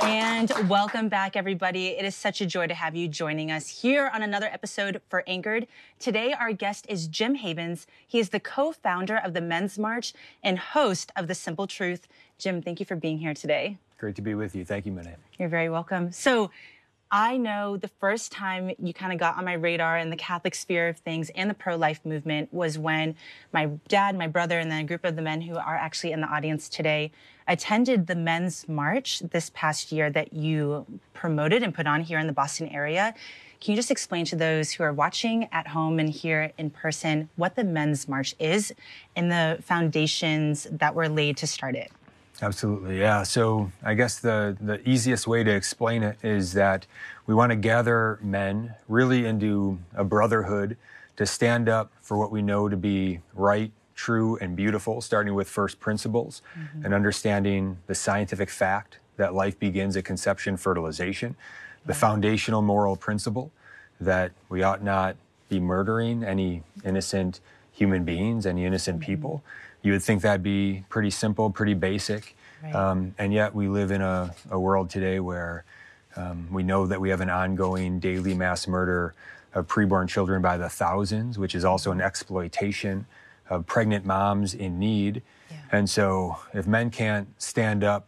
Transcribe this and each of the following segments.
And welcome back, everybody. It is such a joy to have you joining us here on another episode for Anchored. Today, our guest is Jim Havens. He is the co-founder of the Men's March and host of The Simple Truth. Jim, thank you for being here today. Great to be with you. Thank you, Monet. You're very welcome. So I know the first time you kind of got on my radar in the Catholic sphere of things and the pro-life movement was when my dad, my brother, and then a group of the men who are actually in the audience today attended the Men's March this past year that you promoted and put on here in the Boston area. Can you just explain to those who are watching at home and here in person what the Men's March is and the foundations that were laid to start it? Absolutely, yeah. So I guess the easiest way to explain it is that we want to gather men really into a brotherhood to stand up for what we know to be right, true, and beautiful, starting with first principles and understanding the scientific fact that life begins at conception, fertilization, the foundational moral principle that we ought not be murdering any innocent human beings, any innocent people. You would think that'd be pretty simple, pretty basic. Right. And yet we live in a world today where we know that we have an ongoing daily mass murder of preborn children by the thousands, which is also an exploitation of pregnant moms in need. Yeah. And so if men can't stand up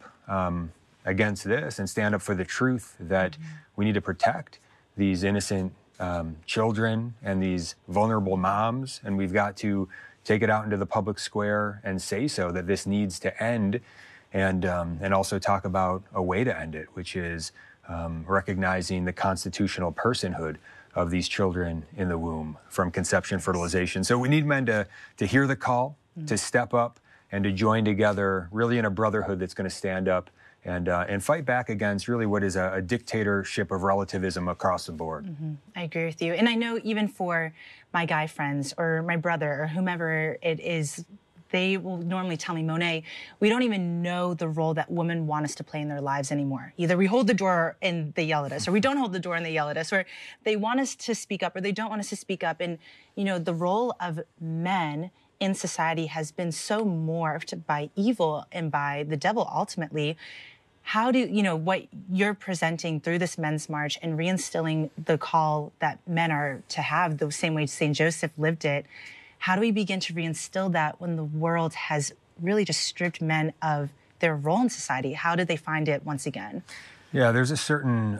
against this and stand up for the truth that we need to protect these innocent children and these vulnerable moms, and we've got to take it out into the public square and say so, that this needs to end, and also talk about a way to end it, which is recognizing the constitutional personhood of these children in the womb from conception, fertilization. So we need men to hear the call, to step up, and to join together really in a brotherhood that's going to stand up and fight back against really what is a dictatorship of relativism across the board. I agree with you. And I know even for my guy friends or my brother or whomever it is, they will normally tell me, Monet, we don't even know the role that women want us to play in their lives anymore. Either we hold the door and they yell at us, or we don't hold the door and they yell at us, or they want us to speak up or they don't want us to speak up. And, you know, the role of men in society has been so morphed by evil and by the devil ultimately. How do, you know, what you're presenting through this Men's March and reinstilling the call that men are to have the same way St. Joseph lived it, how do we begin to reinstill that when the world has really just stripped men of their role in society? How do they find it once again? Yeah, there's a certain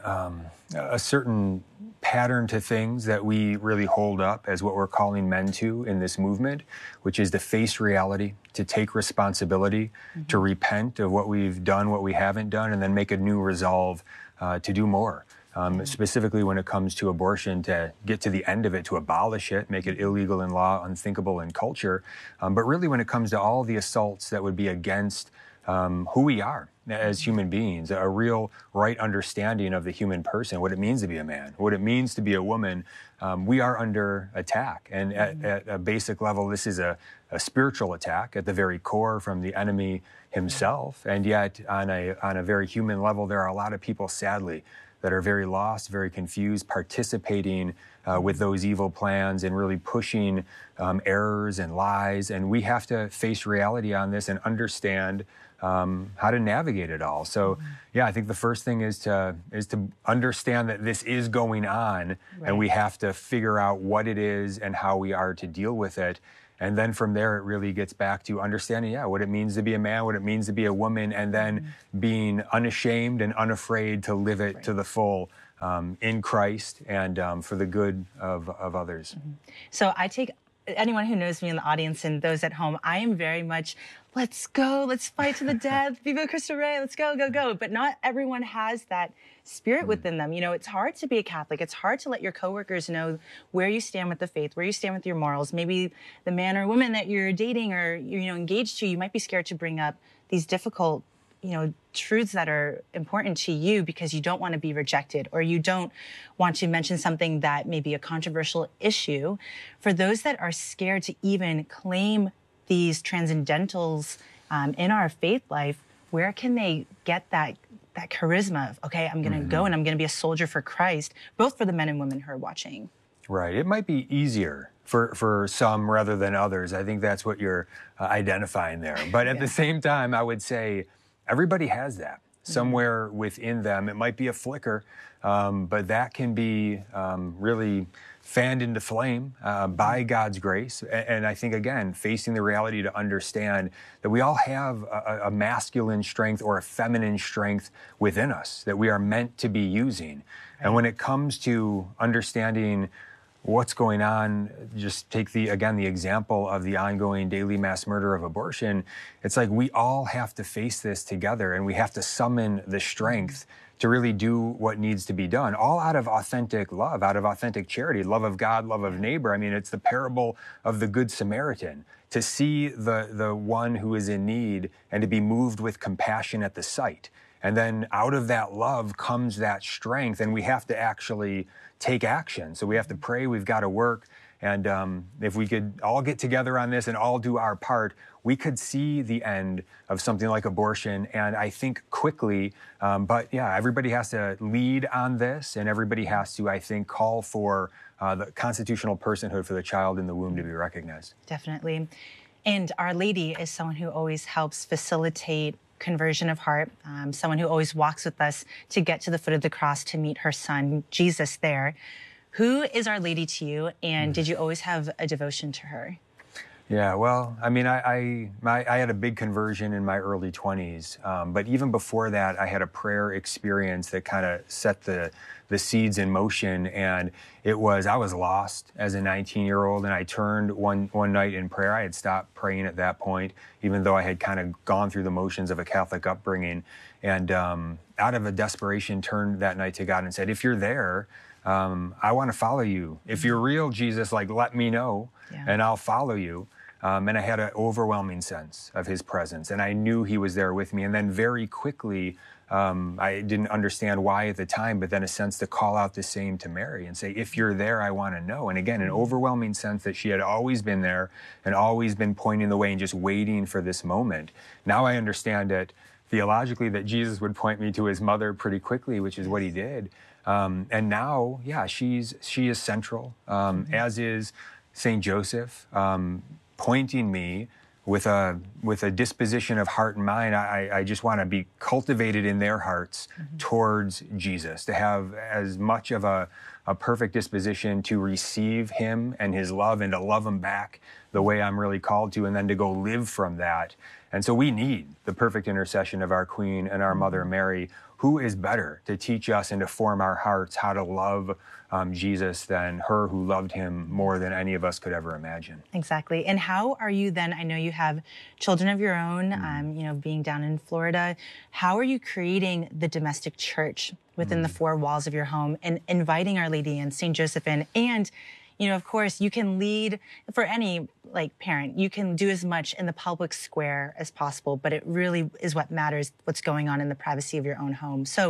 pattern to things that we really hold up as what we're calling men to in this movement, which is to face reality, to take responsibility, to repent of what we've done, what we haven't done, and then make a new resolve to do more. Specifically when it comes to abortion, to get to the end of it, to abolish it, make it illegal in law, unthinkable in culture. But really when it comes to all the assaults that would be against who we are as human beings, a real right understanding of the human person, what it means to be a man, what it means to be a woman, we are under attack. And at a basic level, this is a spiritual attack at the very core from the enemy himself. And yet on a very human level, there are a lot of people, sadly, that are very lost, very confused, participating with those evil plans and really pushing errors and lies. And we have to face reality on this and understand how to navigate it all. So, yeah, I think the first thing is to understand that this is going on, and we have to figure out what it is and how we are to deal with it. And then from there, it really gets back to understanding, what it means to be a man, what it means to be a woman, and then being unashamed and unafraid to live it to the full in Christ and for the good of others. So I take anyone who knows me in the audience and those at home, I am very much, let's go, let's fight to the death, Viva Cristo Rey, let's go, go, go. But not everyone has that spirit within them. You know, it's hard to be a Catholic. It's hard to let your coworkers know where you stand with the faith, where you stand with your morals. Maybe the man or woman that you're dating or, you know, engaged to, you might be scared to bring up these difficult, you know, truths that are important to you because you don't want to be rejected or you don't want to mention something that may be a controversial issue. For those that are scared to even claim these transcendentals in our faith life, where can they get that charisma of, okay, I'm going to go and I'm going to be a soldier for Christ, both for the men and women who are watching? Right. It might be easier for some rather than others. I think that's what you're identifying there. But at the same time, I would say everybody has that. somewhere within them. It might be a flicker, but that can be really fanned into flame by God's grace. And I think, again, facing the reality to understand that we all have a masculine strength or a feminine strength within us that we are meant to be using. Right. And when it comes to understanding what's going on, just take the example of the ongoing daily mass murder of abortion. It's like we all have to face this together, and we have to summon the strength to really do what needs to be done, all out of authentic love, out of authentic charity, love of God, love of neighbor. I mean, it's the parable of the Good Samaritan, to see the one who is in need and to be moved with compassion at the sight. And then out of that love comes that strength, and we have to actually take action. So we have to pray, we've got to work. And if we could all get together on this and all do our part, we could see the end of something like abortion, and I think quickly. But yeah, everybody has to lead on this, and everybody has to, I think, call for the constitutional personhood for the child in the womb to be recognized. Definitely. And Our Lady is someone who always helps facilitate conversion of heart, someone who always walks with us to get to the foot of the cross to meet her son, Jesus, there. Who is Our Lady to you, and did you always have a devotion to her? Yeah, well, I mean, I had a big conversion in my early 20s, but even before that, I had a prayer experience that kind of set the seeds in motion, and I was lost as a 19-year-old, and I turned one night in prayer. I had stopped praying at that point, even though I had kind of gone through the motions of a Catholic upbringing, and out of a desperation, turned that night to God and said, if you're there, I want to follow you. If you're real, Jesus, like, let me know, and I'll follow you. And I had an overwhelming sense of his presence, and I knew he was there with me. And then very quickly, I didn't understand why at the time, but then a sense to call out the same to Mary and say, if you're there, I want to know. And again, an overwhelming sense that she had always been there and always been pointing the way and just waiting for this moment. Now I understand it theologically that Jesus would point me to his mother pretty quickly, which is what he did. And now, yeah, she is central, as is St. Joseph, pointing me with a disposition of heart and mind. I just want to be cultivated in their hearts towards Jesus, to have as much of a perfect disposition to receive him and his love and to love him back the way I'm really called to, and then to go live from that. And so we need the perfect intercession of our Queen and our Mother Mary. Who is better to teach us and to form our hearts how to love Jesus than her who loved him more than any of us could ever imagine? Exactly. And how are you then, I know you have children of your own, being down in Florida, how are you creating the domestic church within the four walls of your home and inviting Our Lady and St. Joseph in? And of course, you can lead, for any parent, you can do as much in the public square as possible, but it really is what matters, what's going on in the privacy of your own home. So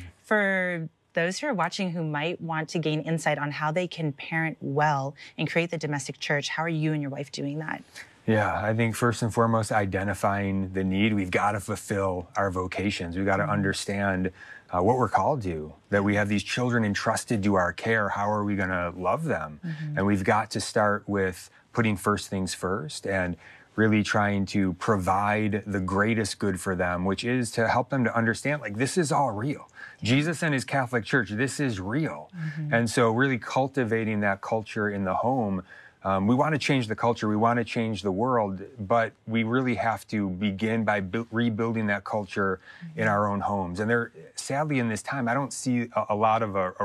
for those who are watching who might want to gain insight on how they can parent well and create the domestic church, how are you and your wife doing that? Yeah, I think first and foremost, identifying the need. We've got to fulfill our vocations. We've got to understand what we're called to, that we have these children entrusted to our care. How are we going to love them? And we've got to start with putting first things first and really trying to provide the greatest good for them, which is to help them to understand, this is all real. Jesus and his Catholic Church, this is real. And so really cultivating that culture in the home. We want to change the culture, we want to change the world, but we really have to begin by rebuilding that culture in our own homes. And sadly, in this time, I don't see a lot of a